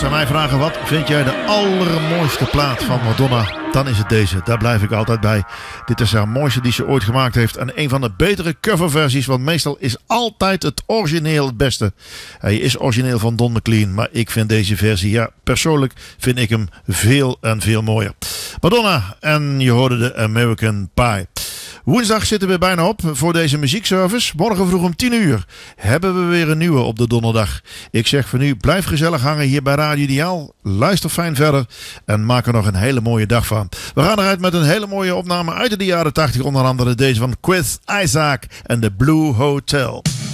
ze aan mij vragen: wat vind jij de allermooiste plaat van Madonna? Dan is het deze. Daar blijf ik altijd bij. Dit is haar mooiste die ze ooit gemaakt heeft. En een van de betere coverversies. Want meestal is altijd het origineel het beste. Hij is origineel van Don McLean. Maar ik vind deze versie, ja, persoonlijk vind ik hem veel en veel mooier. Madonna. En je hoorde de American Pie. Woensdag zitten we bijna op voor deze muziekservice. Morgen vroeg om 10 uur hebben we weer een nieuwe op de donderdag. Ik zeg voor nu, blijf gezellig hangen hier bij Radio Ideaal. Luister fijn verder en maak er nog een hele mooie dag van. We gaan eruit met een hele mooie opname uit de jaren 80. Onder andere deze van Chris Isaak en The Blue Hotel.